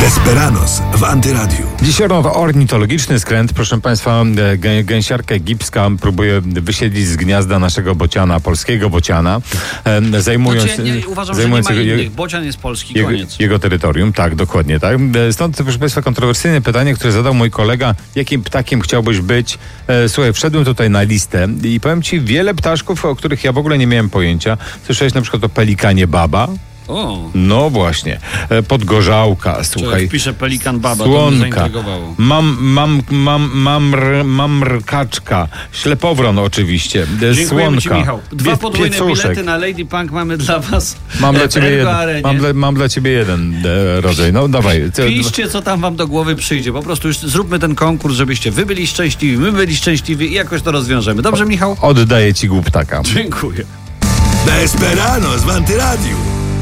Desperados w Antyradiu. Dziś ornitologiczny skręt, proszę Państwa. Gęsiarka egipska próbuje wysiedlić z gniazda naszego bociana, polskiego bociana, zajmując innych. Bocian jest polski, koniec. Jego terytorium, tak, dokładnie tak. Stąd, proszę Państwa, kontrowersyjne pytanie, które zadał mój kolega: jakim ptakiem chciałbyś być? Słuchaj, wszedłem tutaj na listę i powiem Ci, wiele ptaszków, o których ja w ogóle nie miałem pojęcia. Słyszałeś na przykład o pelikanie baba? O. No właśnie, podgorzałka, słuchaj. Jak pisze pelikan baba, słonka, to mnie zaintrygowało. Mamrkaczka, ślepowron oczywiście, Dziękujemy słonka. Ci, Michał. 2 podwójne piecuszek. bilety na Lady Punk mamy dla Was. Mam dla ciebie jeden rodzaj. No dawaj. Piszcie, co tam wam do głowy przyjdzie. Po prostu już zróbmy ten konkurs, żebyście wy byli szczęśliwi, my byli szczęśliwi i jakoś to rozwiążemy. Dobrze, Michał? Oddaję ci głuptaka. Dziękuję. Desperados w Antyradiu.